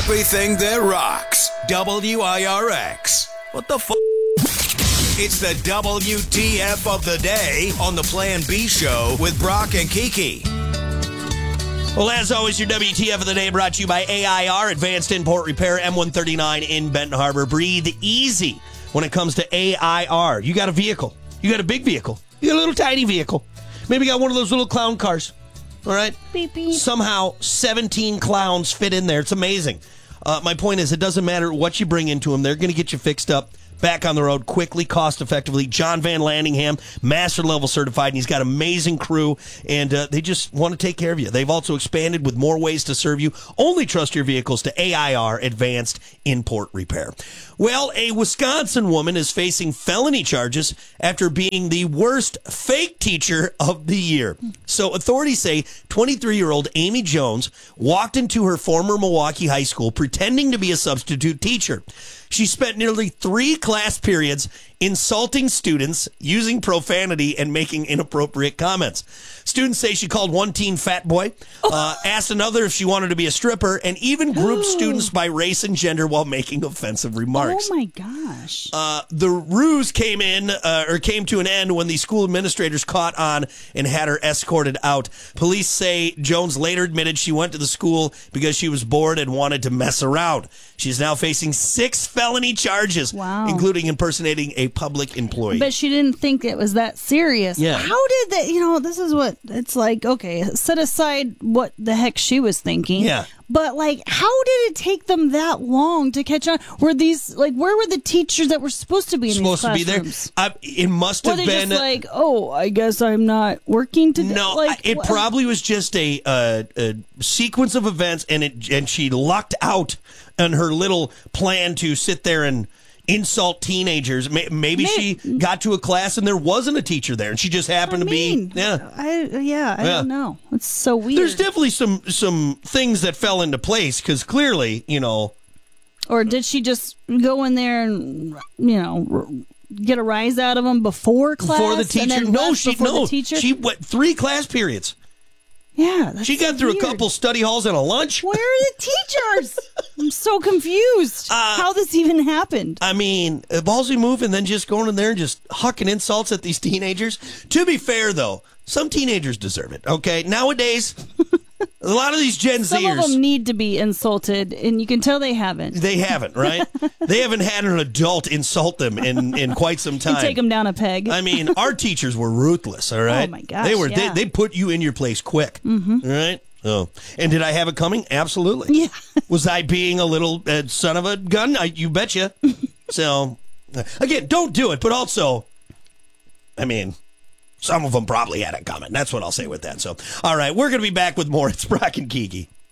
everything that rocks. WIRX. What the fuck? It's the WTF of the day on the Plan B show with Brock and Kiki. Well, as always, your WTF of the day brought to you by AIR, Advanced Import Repair, M139 in Benton Harbor. Breathe easy when it comes to AIR. You got a vehicle. You got a big vehicle. You got a little tiny vehicle. Maybe you got one of those little clown cars. All right? Beep, beep. Somehow, 17 clowns fit in there. It's amazing. My point is, it doesn't matter what you bring into them. They're going to get you fixed up, back on the road quickly, cost-effectively. John Van Landingham, master-level certified, and he's got an amazing crew, and they just want to take care of you. They've also expanded with more ways to serve you. Only trust your vehicles to AIR, Advanced Import Repair. Well, a Wisconsin woman is facing felony charges after being the worst fake teacher of the year. So authorities say 23-year-old Amy Jones walked into her former Milwaukee high school pretending to be a substitute teacher. She spent nearly 3 class periods insulting students, using profanity, and making inappropriate comments. Students say she called one teen fat boy, asked another if she wanted to be a stripper, and even grouped students by race and gender while making offensive remarks. Oh, my gosh. The ruse came to an end when the school administrators caught on and had her escorted out. Police say Jones later admitted she went to the school because she was bored and wanted to mess around. She's now facing 6 felony charges, including impersonating a public employee. But she didn't think it was that serious. Yeah. How did that, this is what it's like, okay, set aside what the heck she was thinking. Yeah. But, how did it take them that long to catch on? Were these, where were the teachers that were supposed to be in these classrooms? It must have been... Were they just I guess I'm not working today? No, it probably was just a sequence of events, and she lucked out on her little plan to sit there and insult teenagers. Maybe she got to a class and there wasn't a teacher there, and she just happened to be. I don't know. It's so weird. There's definitely some things that fell into place because clearly, Or did she just go in there and get a rise out of them before class? Before the teacher? The teacher? She went 3 class periods. Yeah, that's she got through a couple study halls and a lunch. Where are the teachers? I'm so confused how this even happened. I mean, a ballsy move and then just going in there and just hucking insults at these teenagers. To be fair, though, some teenagers deserve it, okay? Nowadays, a lot of these Gen Zers... Some of them need to be insulted, and you can tell they haven't. They haven't, right? They haven't had an adult insult them in quite some time. And take them down a peg. I mean, our teachers were ruthless, all right? Oh, my gosh, They put you in your place quick, all right? Oh, and did I have it coming? Absolutely. Yeah. Was I being a little son of a gun? You betcha. So, again, don't do it, but also, I mean... Some of them probably had it coming. That's what I'll say with that. So, all right, we're going to be back with more. It's Brock and Kiki.